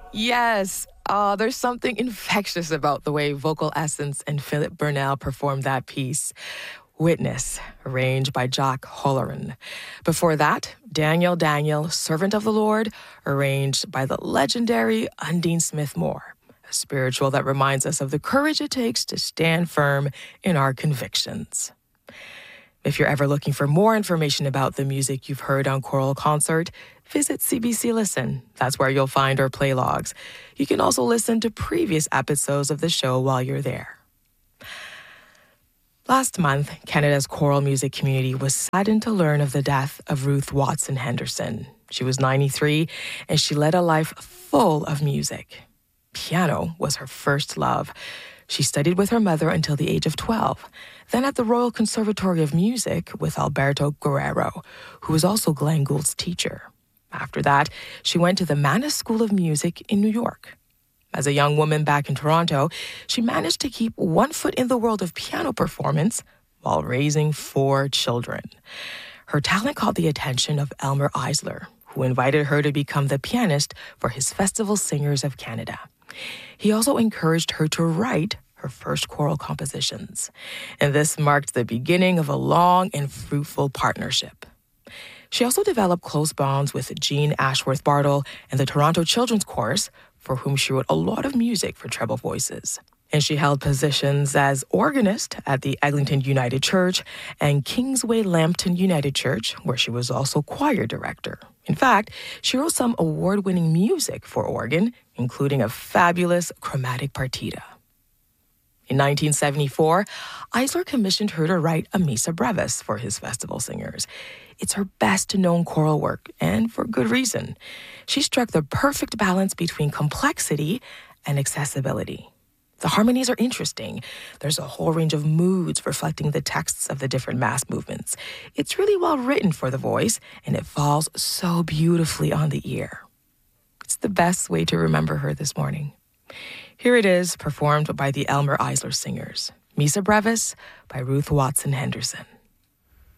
Yes. There's something infectious about the way Vocal Essence and Philip Burnell performed that piece. Witness, arranged by Jack Halloran. Before that, Daniel, Servant of the Lord, arranged by the legendary Undine Smith Moore. A spiritual that reminds us of the courage it takes to stand firm in our convictions. If you're ever looking for more information about the music you've heard on Choral Concert, visit CBC Listen. That's where you'll find our play logs. You can also listen to previous episodes of the show while you're there. Last month, Canada's choral music community was saddened to learn of the death of Ruth Watson Henderson. She was 93, and she led a life full of music. Piano was her first love. She studied with her mother until the age of 12, then at the Royal Conservatory of Music with Alberto Guerrero, who was also Glenn Gould's teacher. After that, she went to the Mannes School of Music in New York. As a young woman back in Toronto, she managed to keep one foot in the world of piano performance while raising 4 children. Her talent caught the attention of Elmer Eisler, who invited her to become the pianist for his Festival Singers of Canada. He also encouraged her to write her first choral compositions, and this marked the beginning of a long and fruitful partnership. She also developed close bonds with Jean Ashworth Bartle and the Toronto Children's Chorus, for whom she wrote a lot of music for treble voices. And she held positions as organist at the Eglinton United Church and Kingsway Lambton United Church, where she was also choir director. In fact, she wrote some award-winning music for organ, including a fabulous chromatic partita. In 1974, Eisler commissioned her to write a Missa Brevis for his Festival Singers. It's her best-known choral work, and for good reason. She struck the perfect balance between complexity and accessibility. The harmonies are interesting. There's a whole range of moods reflecting the texts of the different Mass movements. It's really well written for the voice, and it falls so beautifully on the ear. It's the best way to remember her this morning. Here it is, performed by the Elmer Eisler Singers. Missa Brevis by Ruth Watson Henderson.